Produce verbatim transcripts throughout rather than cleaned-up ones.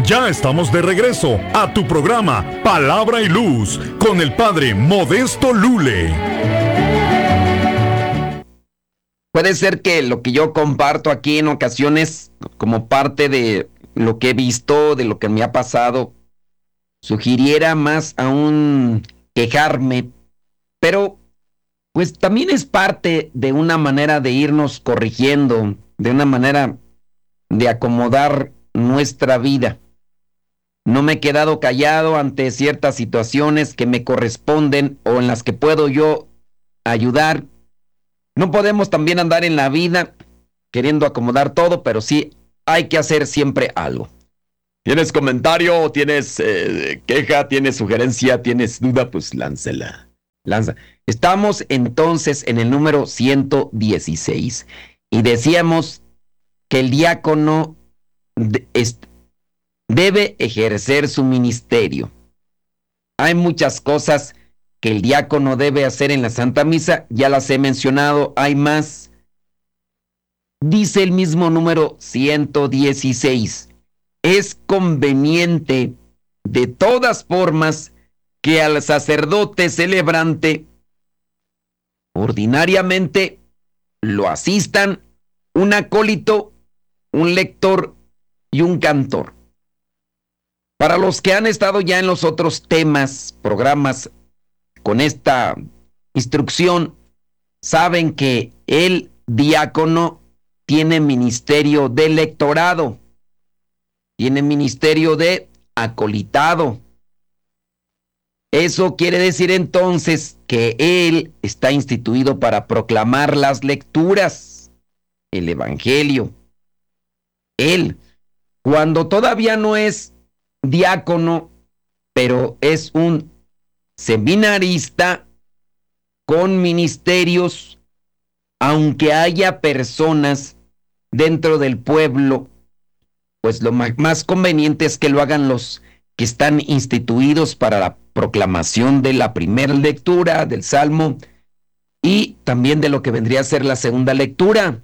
Ya estamos de regreso a tu programa Palabra y Luz con el Padre Modesto Lule. Puede ser que lo que yo comparto aquí en ocasiones, como parte de lo que he visto, de lo que me ha pasado, sugiriera más a un quejarme, pero pues también es parte de una manera de irnos corrigiendo, de una manera de acomodar nuestra vida. No me he quedado callado ante ciertas situaciones que me corresponden o en las que puedo yo ayudar. No podemos también andar en la vida queriendo acomodar todo, pero sí hay que hacer siempre algo. ¿Tienes comentario? ¿Tienes eh, queja? ¿Tienes sugerencia? ¿Tienes duda? Pues láncela. Lanza. Estamos entonces en el número ciento dieciséis y decíamos que el diácono de, es, debe ejercer su ministerio. Hay muchas cosas que el diácono debe hacer en la Santa Misa, ya las he mencionado, hay más. Dice el mismo número ciento dieciséis, es conveniente de todas formas que al sacerdote celebrante ordinariamente lo asistan un acólito, un lector y un cantor. Para los que han estado ya en los otros temas, programas con esta instrucción, saben que el diácono tiene ministerio de lectorado, tiene ministerio de acolitado. Eso quiere decir entonces que él está instituido para proclamar las lecturas, el evangelio. Él, cuando todavía no es diácono, pero es un seminarista con ministerios, aunque haya personas dentro del pueblo, pues lo más conveniente es que lo hagan los que están instituidos para la proclamación de la primera lectura del Salmo y también de lo que vendría a ser la segunda lectura.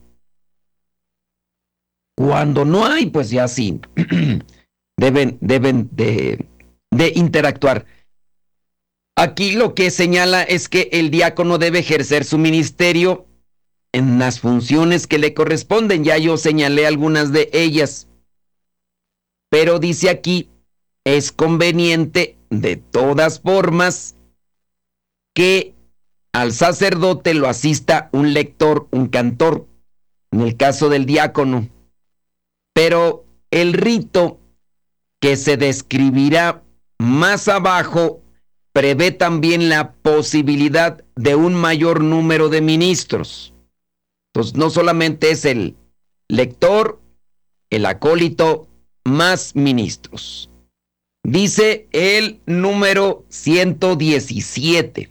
Cuando no hay, pues ya sí, deben, deben de, de interactuar. Aquí lo que señala es que el diácono debe ejercer su ministerio en las funciones que le corresponden. Ya yo señalé algunas de ellas. Pero dice aquí, es conveniente de todas formas que al sacerdote lo asista un lector, un cantor, en el caso del diácono. Pero el rito que se describirá más abajo prevé también la posibilidad de un mayor número de ministros. Entonces no solamente es el lector, el acólito, más ministros. Dice el número ciento diecisiete.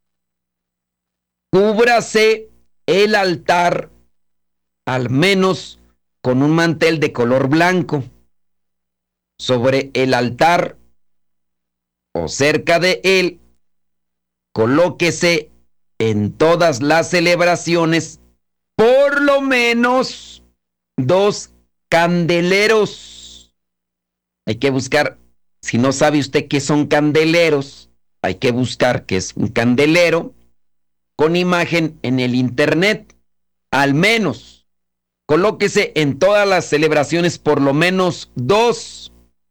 Cúbrase el altar al menos con un mantel de color blanco. Sobre el altar o cerca de él, colóquese en todas las celebraciones por lo menos dos candeleros. Hay que buscar, si no sabe usted qué son candeleros, hay que buscar qué es un candelero con imagen en el internet. Al menos, colóquese en todas las celebraciones por lo menos dos.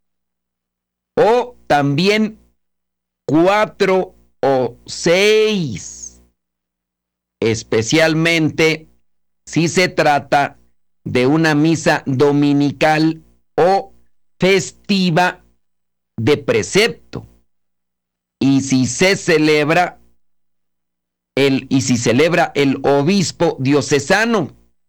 O también cuatro o seis. Especialmente si se trata de una misa dominical o festiva de precepto. Y si se celebra el, y si celebra el obispo diocesano,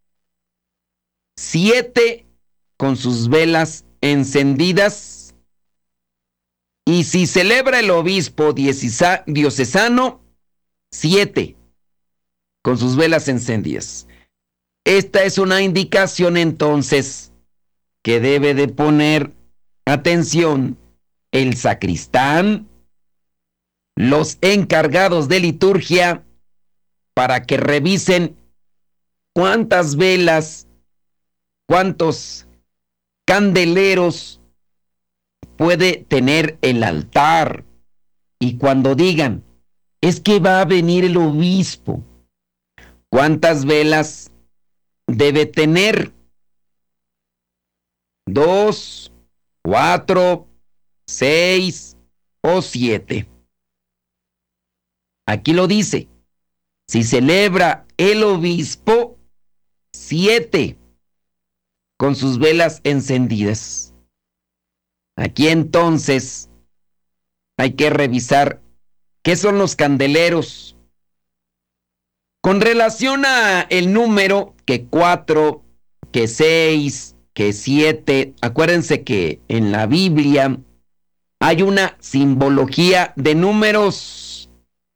siete con sus velas encendidas. Y si celebra el obispo diocesano, siete con sus velas encendidas. Esta es una indicación entonces que debe de poner atención el sacristán, los encargados de liturgia, para que revisen cuántas velas, cuántos candeleros puede tener el altar. Y cuando digan, es que va a venir el obispo, ¿cuántas velas debe tener? ¿Dos, cuatro, seis o siete? Aquí lo dice. Si celebra el obispo, siete, con sus velas encendidas. Aquí entonces hay que revisar qué son los candeleros. Con relación a el número, que cuatro, que seis, que siete, acuérdense que en la Biblia hay una simbología de números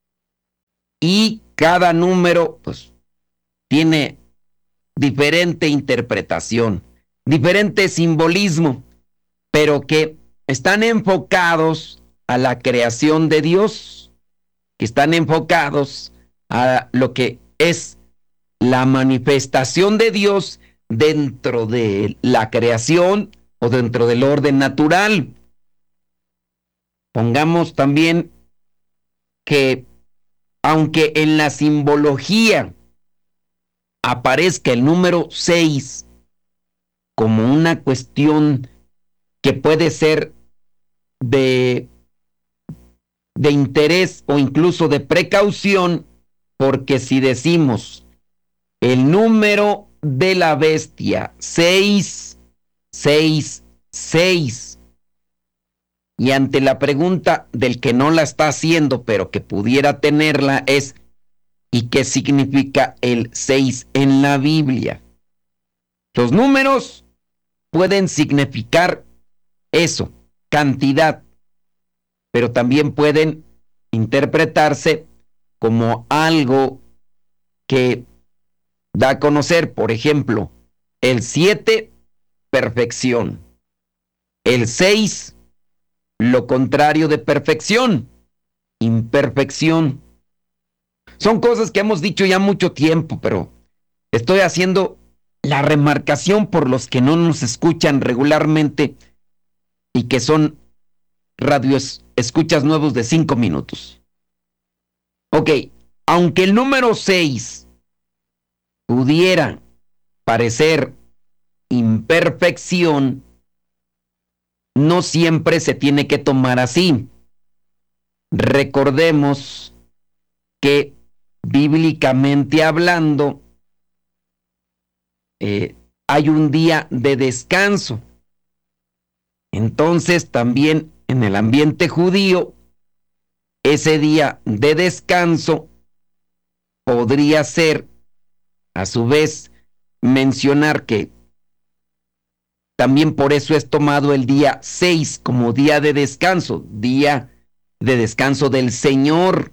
y cada número pues tiene diferente interpretación, diferente simbolismo, pero que están enfocados a la creación de Dios, que están enfocados a lo que es la manifestación de Dios dentro de la creación o dentro del orden natural. Pongamos también que aunque en la simbología aparezca el número seis como una cuestión que puede ser de, de interés o incluso de precaución, porque si decimos el número de la bestia seis, seis, seis, y ante la pregunta del que no la está haciendo pero que pudiera tenerla es ¿y qué significa el seis en la Biblia? Los números pueden significar eso, cantidad, pero también pueden interpretarse como algo que da a conocer, por ejemplo, el siete, perfección, el seis, lo contrario de perfección, imperfección. Son cosas que hemos dicho ya mucho tiempo, pero estoy haciendo la remarcación por los que no nos escuchan regularmente y que son radios escuchas nuevos de cinco minutos. Ok, aunque el número seis pudiera parecer imperfección, no siempre se tiene que tomar así. Recordemos que bíblicamente hablando, eh, hay un día de descanso. Entonces también en el ambiente judío, ese día de descanso podría ser, a su vez, mencionar que también por eso es tomado el día seis como día de descanso, día de descanso del Señor,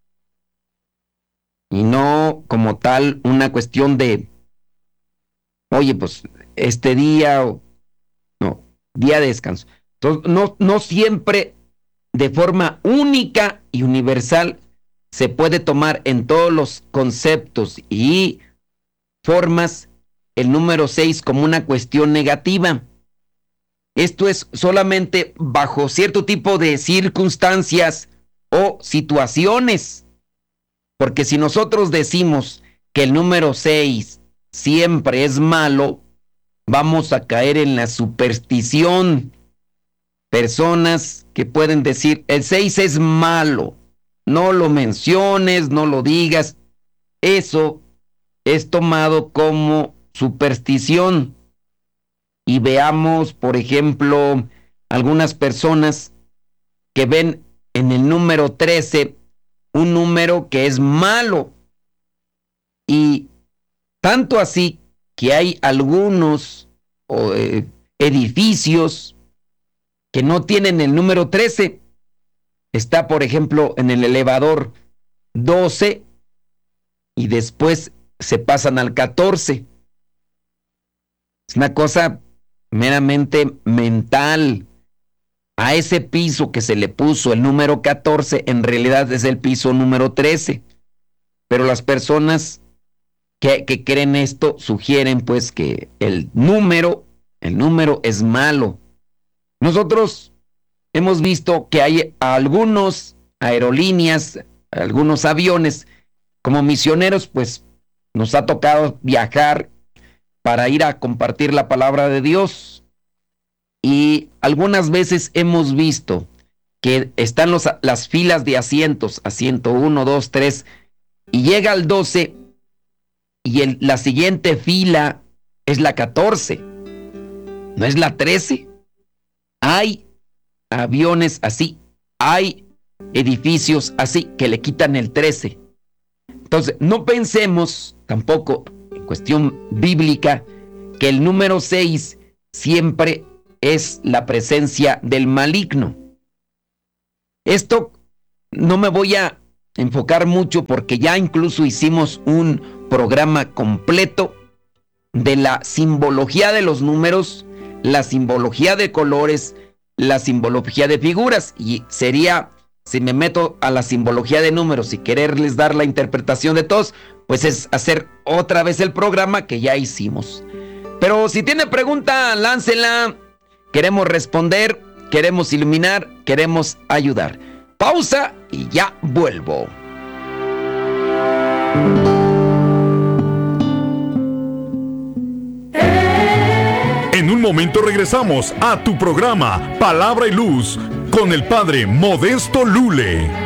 y no como tal una cuestión de, oye, pues este día, no, día de descanso. Entonces, no, no siempre de forma única y universal se puede tomar en todos los conceptos y formas el número seis como una cuestión negativa. Esto es solamente bajo cierto tipo de circunstancias o situaciones. Porque si nosotros decimos que el número seis siempre es malo, vamos a caer en la superstición. Personas que pueden decir, el seis es malo, no lo menciones, no lo digas. Eso es tomado como superstición. Y veamos, por ejemplo, algunas personas que ven en el número trece un número que es malo. Y tanto así que hay algunos eh, edificios que no tienen el número trece. Está, por ejemplo, en el elevador doce y después se pasan al catorce. Es una cosa meramente mental. A ese piso que se le puso el número catorce, en realidad es el piso número trece. Pero las personas que, que creen esto sugieren pues que el número, el número es malo. Nosotros hemos visto que hay algunos aerolíneas, algunos aviones, como misioneros, pues nos ha tocado viajar para ir a compartir la palabra de Dios. Y algunas veces hemos visto que están los, las filas de asientos, asiento uno, dos, tres, y llega al doce y el, la siguiente fila es la catorce, no es la trece. Hay aviones así, hay edificios así que le quitan el trece. Entonces, no pensemos tampoco, en cuestión bíblica, que el número seis siempre es la presencia del maligno. Esto no me voy a enfocar mucho porque ya incluso hicimos un programa completo de la simbología de los números, la simbología de colores, la simbología de figuras, y sería, si me meto a la simbología de números y quererles dar la interpretación de todos, pues es hacer otra vez el programa que ya hicimos. Pero si tiene pregunta, láncela. Queremos responder, queremos iluminar, queremos ayudar. Pausa y ya vuelvo. En un momento regresamos a tu programa Palabra y Luz con el Padre Modesto Lule.